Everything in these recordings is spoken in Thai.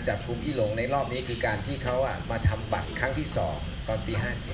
จับกลุ่มอี้หลงในรอบนี้คือการที่เขามาทำบัตรครั้งที่2ตอนปี57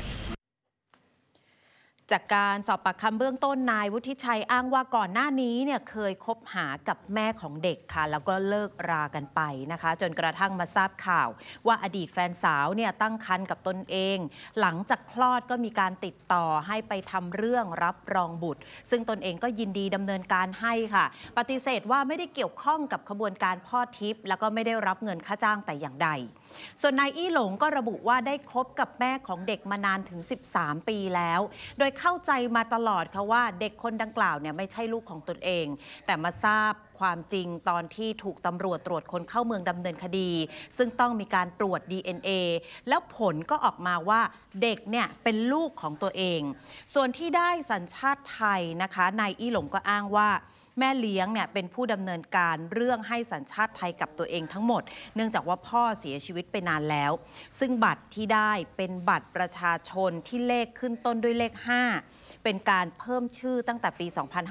จากการสอบปากคำเบื้องต้นนายวุฒิชัยอ้างว่าก่อนหน้านี้เนี่ยเคยคบหากับแม่ของเด็กค่ะแล้วก็เลิกรากันไปนะคะจนกระทั่งมาทราบข่าวว่าอดีตแฟนสาวเนี่ยตั้งครรภ์กับตนเองหลังจากคลอดก็มีการติดต่อให้ไปทำเรื่องรับรองบุตรซึ่งตนเองก็ยินดีดำเนินการให้ค่ะปฏิเสธว่าไม่ได้เกี่ยวข้องกับขบวนการพ่อทิพย์แล้วก็ไม่ได้รับเงินค่าจ้างแต่อย่างใดส่วนนายอี้หลงก็ระบุว่าได้คบกับแม่ของเด็กมานานถึง13 ปีแล้วโดยเข้าใจมาตลอดค่ะว่าเด็กคนดังกล่าวเนี่ยไม่ใช่ลูกของตนเองแต่มาทราบความจริงตอนที่ถูกตำรวจตรวจคนเข้าเมืองดำเนินคดีซึ่งต้องมีการตรวจ DNA แล้วผลก็ออกมาว่าเด็กเนี่ยเป็นลูกของตัวเองส่วนที่ได้สัญชาติไทยนะคะนายอี้หลงก็อ้างว่าแม่เลี้ยงเนี่ยเป็นผู้ดำเนินการเรื่องให้สัญชาติไทยกับตัวเองทั้งหมดเนื่องจากว่าพ่อเสียชีวิตไปนานแล้วซึ่งบัตรที่ได้เป็นบัตรประชาชนที่เลขขึ้นต้นด้วยเลข5เป็นการเพิ่มชื่อตั้งแต่ปี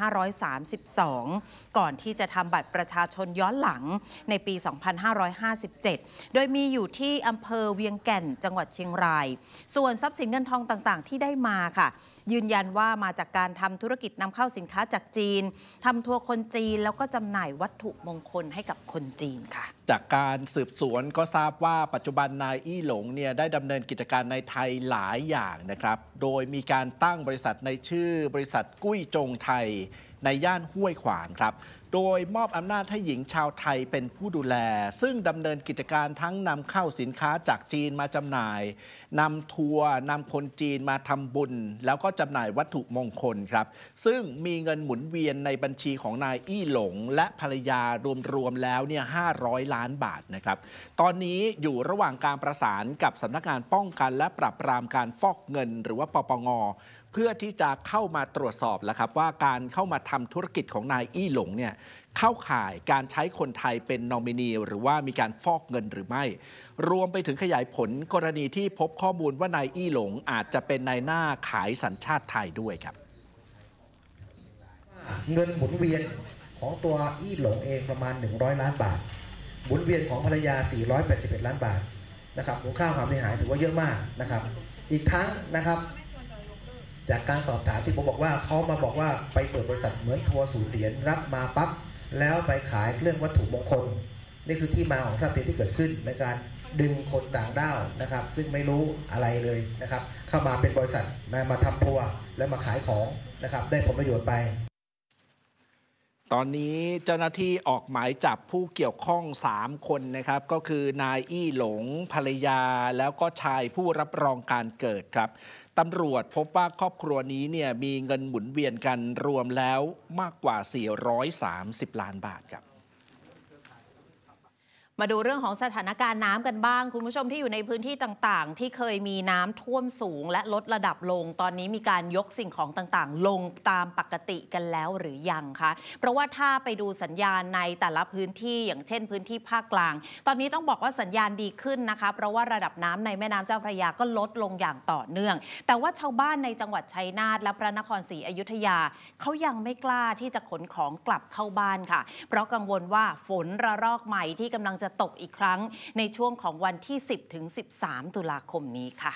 2532 ก่อนที่จะทำบัตรประชาชนย้อนหลังในปี 2557 โดยมีอยู่ที่อำเภอเวียงแก่นจังหวัดเชียงรายส่วนทรัพย์สินเงินทองต่างๆที่ได้มาค่ะยืนยันว่ามาจากการทำธุรกิจนำเข้าสินค้าจากจีนทำทัวร์คนจีนแล้วก็จำหน่ายวัตถุมงคลให้กับคนจีนค่ะจากการสืบสวนก็ทราบว่าปัจจุบันนายอี้หลงเนี่ยได้ดำเนินกิจการในไทยหลายอย่างนะครับโดยมีการตั้งบริษัทในชื่อบริษัทกุ้ยจงไทยในย่านห้วยขวางครับโดยมอบอำนาจให้หญิงชาวไทยเป็นผู้ดูแลซึ่งดำเนินกิจการทั้งนำเข้าสินค้าจากจีนมาจำหน่ายนำทัวร์นำคนจีนมาทำบุญแล้วก็จำหน่ายวัตถุมงคลครับซึ่งมีเงินหมุนเวียนในบัญชีของนายอี้หลงและภรรยารวมๆแล้วเนี่ย500 ล้านบาทนะครับตอนนี้อยู่ระหว่างการประสานกับสำนักงานป้องกันและปราบปรามการฟอกเงินหรือว่าปปง.เพื่อที่จะเข้ามาตรวจสอบแล้วครับว่าการเข้ามาทำธุรกิจของนายอี้หลงเนี่ยเข้าข่ายการใช้คนไทยเป็นนอมินีหรือว่ามีการฟอกเงินหรือไม่รวมไปถึงขยายผลกรณีที่พบข้อมูลว่านายอี้หลงอาจจะเป็นนายหน้าขายสัญชาติไทยด้วยครับเงินหมุนเวียนของตัวอี้หลงเองประมาณ100 ล้านบาทหมุนเวียนของภรรยา481 ล้านบาทนะครับมูลค่าความเสียหายถือว่าเยอะมากนะครับอีกทั้งนะครับจากการสอบถามที่ผมบอกว่าเขามาบอกว่าไปเปิดบริษัทเหมือนทัวร์ศูนย์เหรียญรับมาปั๊บแล้วไปขายเรื่องวัตถุมงคลนี่คือที่มาของทรัพย์สินที่เกิดขึ้นในการดึงคนต่างด้าวนะครับซึ่งไม่รู้อะไรเลยนะครับเข้ามาเป็นบริษัทมาทำทัวร์แล้วมาขายของนะครับได้ผลประโยชน์ไปตอนนี้เจ้าหน้าที่ออกหมายจับผู้เกี่ยวข้อง3 คนนะครับก็คือนายอี้หลงภรรยาแล้วก็ชายผู้รับรองการเกิดครับตำรวจพบว่าครอบครัวนี้เนี่ยมีเงินหมุนเวียนกันรวมแล้วมากกว่า430 ล้านบาทครับมาดูเรื่องของสถานการณ์น้ำกันบ้างคุณผู้ชมที่อยู่ในพื้นที่ต่างๆที่เคยมีน้ำท่วมสูงและลดระดับลงตอนนี้มีการยกสิ่งของต่างๆลงตามปกติกันแล้วหรือยังคะเพราะว่าถ้าไปดูสัญญาณในแต่ละพื้นที่อย่างเช่นพื้นที่ภาคกลางตอนนี้ต้องบอกว่าสัญญาณดีขึ้นนะคะเพราะว่าระดับน้ำในแม่น้ำเจ้าพระยาก็ลดลงอย่างต่อเนื่องแต่ว่าชาวบ้านในจังหวัดชัยนาทและพระนครศรีอยุธยาเขายังไม่กล้าที่จะขนของกลับเข้าบ้านค่ะเพราะกังวลว่าฝนระลอกใหม่ที่กำลังจะตกอีกครั้งในช่วงของวันที่ 10-13 ตุลาคมนี้ค่ะ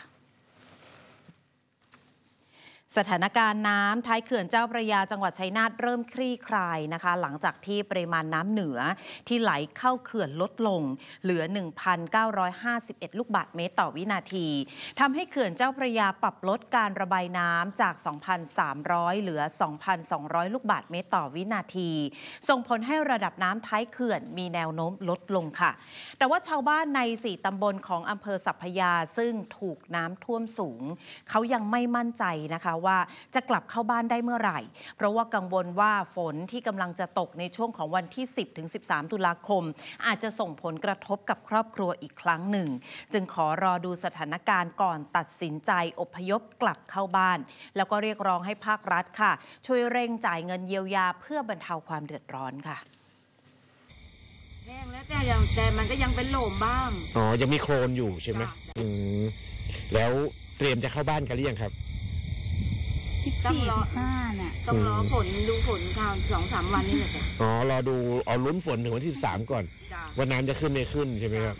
สถานการณ์น้ำท้ายเขื่อนเจ้าพระยาจังหวัดชัยนาทเริ่มคลี่คลายนะคะหลังจากที่ปริมาณน้ำเหนือที่ไหลเข้าเขื่อนลดลงเหลือ 1,951 ลูกบาศก์เมตรต่อวินาทีทำให้เขื่อนเจ้าพระยาปรับลดการระบายน้ำจาก 2,300 เหลือ 2,200 ลูกบาศก์เมตรต่อวินาทีส่งผลให้ระดับน้ำท้ายเขื่อนมีแนวโน้มลดลงค่ะแต่ว่าชาวบ้านใน4 ตำบลของอำเภอสัพพยาซึ่งถูกน้ำท่วมสูงเขายังไม่มั่นใจนะคะว่าจะกลับเข้าบ้านได้เมื่อไหร่เพราะว่ากังวลว่าฝนที่กำลังจะตกในช่วงของวันที่ 10-13 ตุลาคมอาจจะส่งผลกระทบกับครอบครัวอีกครั้งหนึ่งจึงขอรอดูสถานการณ์ก่อนตัดสินใจอพยพกลับเข้าบ้านแล้วก็เรียกร้องให้ภาครัฐค่ะช่วยเร่งจ่ายเงินเยียวยาเพื่อบรรเทาความเดือดร้อนค่ะแห้งแล้วแต่มันก็ยังเป็นโหล่มบ้างอ๋อยังมีโคลนอยู่ใช่ไหมแล้วเตรียมจะเข้าบ้านกันหรือยังครับต้องรอ15เนี่ยต้องรอฝนดูฝนข่าว2-3 วันนี้แหละจ้ะอ๋อรอดูเอาลุ้นฝนถึงวันที่13ก่อนว่าน้ำจะขึ้นไม่ขึ้นใช่ไหมครับ